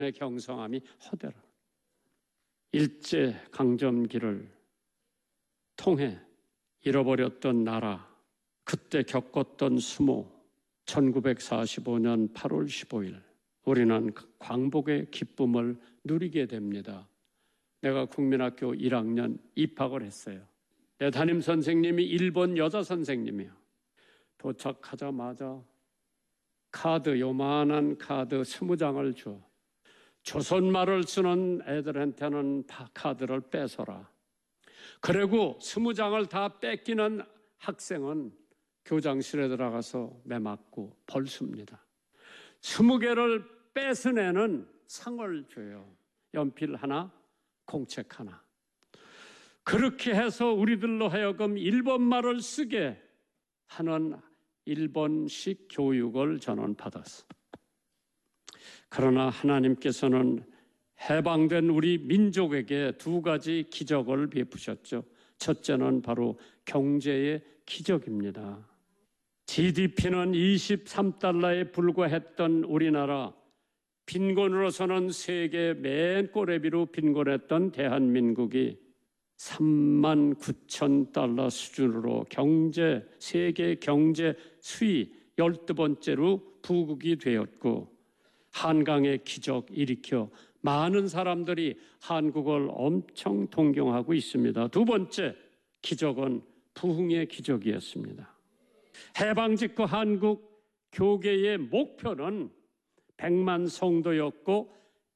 경성함이 허대라. 일제강점기를 통해 잃어버렸던 나라, 그때 겪었던 수모, 1945년 8월 15일 우리는 광복의 기쁨을 누리게 됩니다. 내가 국민학교 1학년 입학을 했어요. 내 담임선생님이 일본 여자 선생님이에요. 도착하자마자 카드, 요만한 카드 20장을 줘. 조선말을 쓰는 애들한테는 다 카드를 뺏어라. 그리고 20장을 다 뺏기는 학생은 교장실에 들어가서 매맞고 벌습니다. 20개를 뺏은 애는 상을 줘요. 연필 하나, 공책 하나. 그렇게 해서 우리들로 하여금 일본말을 쓰게 하는 일본식 교육을 저는 받았어요. 그러나 하나님께서는 해방된 우리 민족에게 두 가지 기적을 베푸셨죠. 첫째는 바로 경제의 기적입니다. GDP는 23달러에 불과했던 우리나라, 빈곤으로서는 세계 맨 꼬레비로 빈곤했던 대한민국이 39,000달러 수준으로 세계 경제 수위 12번째로 부국이 되었고, 한강의 기적 일으켜 많은 사람들이 한국을 엄청 동경하고 있습니다. 두 번째 기적은 부흥의 기적이었습니다. 해방 직후 한국 교계의 목표는 100만 성도였고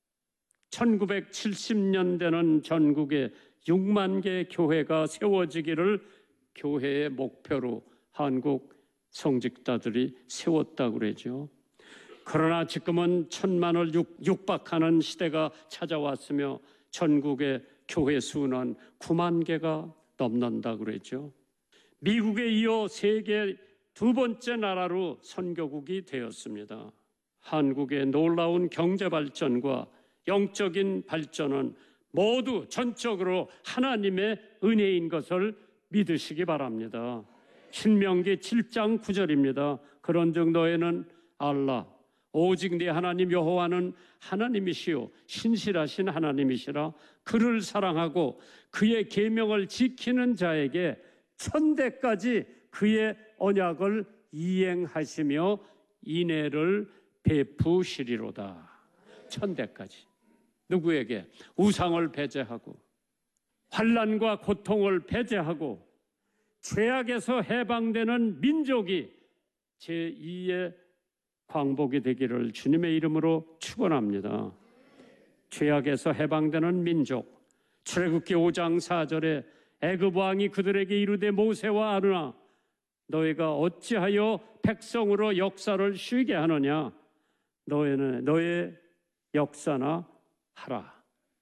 1970년대는 전국에 6만 개의 교회가 세워지기를 교회의 목표로 한국 성직자들이 세웠다고 그러죠. 그러나 지금은 1,000만을 육박하는 시대가 찾아왔으며 전국의 교회 수는 9만 개가 넘는다고 그랬죠. 미국에 이어 세계 두 번째 나라로 선교국이 되었습니다. 한국의 놀라운 경제 발전과 영적인 발전은 모두 전적으로 하나님의 은혜인 것을 믿으시기 바랍니다. 신명기 7장 9절입니다. 그런즉 너희는 알라 오직 네 하나님 여호와는 하나님이시요 신실하신 하나님이시라. 그를 사랑하고 그의 계명을 지키는 자에게 천대까지 그의 언약을 이행하시며 인애를 베푸시리로다. 천대까지. 누구에게? 우상을 배제하고 환난과 고통을 배제하고 죄악에서 해방되는 민족이 제2의 광복이 되기를 주님의 이름으로 축원합니다. 죄악에서 해방되는 민족. 출애굽기 5장 4절에 애굽 왕이 그들에게 이르되 모세와 아론아 너희가 어찌하여 백성으로 역사를 쉬게 하느냐. 너희는 너의 역사나 하라.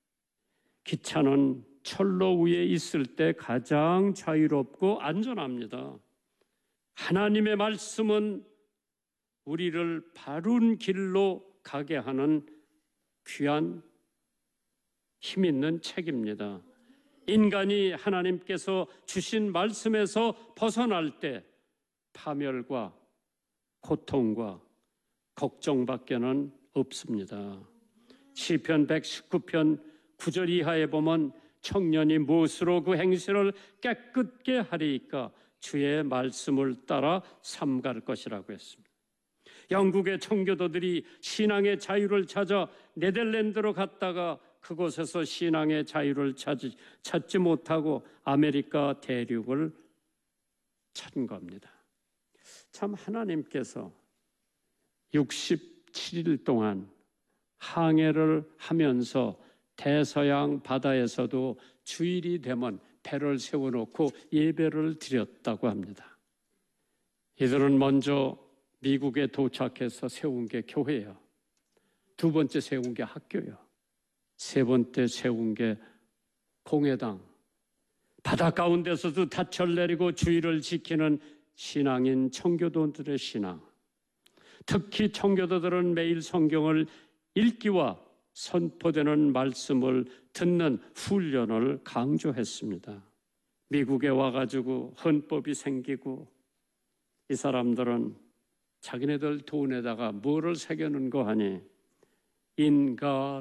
기차는 철로 위에 있을 때 가장 자유롭고 안전합니다. 하나님의 말씀은 우리를 바른 길로 가게 하는 귀한 힘 있는 책입니다. 인간이 하나님께서 주신 말씀에서 벗어날 때 파멸과 고통과 걱정밖에는 없습니다. 시편 119편 9절 이하에 보면 청년이 무엇으로 그 행실을 깨끗게 하리이까 주의 말씀을 따라 삼갈 것이라고 했습니다. 영국의 청교도들이 신앙의 자유를 찾아 네덜란드로 갔다가 그곳에서 신앙의 자유를 찾지 못하고 아메리카 대륙을 찾은 겁니다. 참 하나님께서 67일 동안 항해를 하면서 대서양 바다에서도 주일이 되면 배를 세워놓고 예배를 드렸다고 합니다. 이들은 먼저 미국에 도착해서 세운 게 교회예요. 두 번째 세운 게 학교예요. 세 번째 세운 게 공회당. 바다 가운데서도 닻을 내리고 주의를 지키는 신앙인 청교도들의 신앙. 특히 청교도들은 매일 성경을 읽기와 선포되는 말씀을 듣는 훈련을 강조했습니다. 미국에 와가지고 헌법이 생기고 이 사람들은 자기네들 돈에다가 뭐를 새겨놓은 거 하니 in God